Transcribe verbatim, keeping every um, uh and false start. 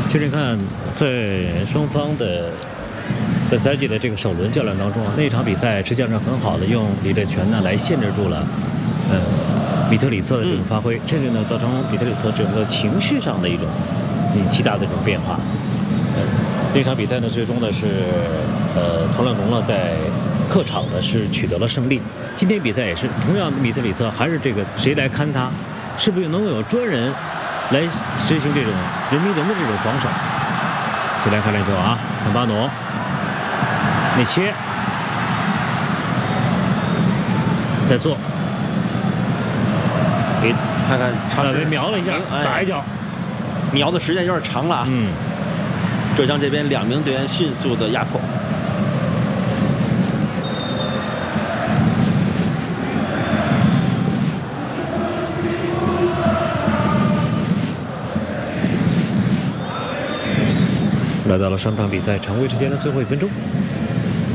其实你看，在双方的本赛季的这个首轮较量当中啊，那一场比赛实际上是很好的用李烈全呢来限制住了，呃，米特里策的这种发挥，甚至呢造成米特里策整个情绪上的一种嗯极大的这种变化。呃，那场比赛呢，最终呢是呃唐亮龙呢在客场呢是取得了胜利。今天比赛也是同样，米特里策还是这个谁来看他，是不是能够有专人来实行这种人盯人的这种防守？先来看篮球啊，坎巴诺内切，再做， 给看看稍微瞄了一下， 哎、 打一脚， 瞄的时间有点长了啊。 嗯， 浙江这边两名队员迅速的压迫。 来到了上场比赛常规时间的最后一分钟。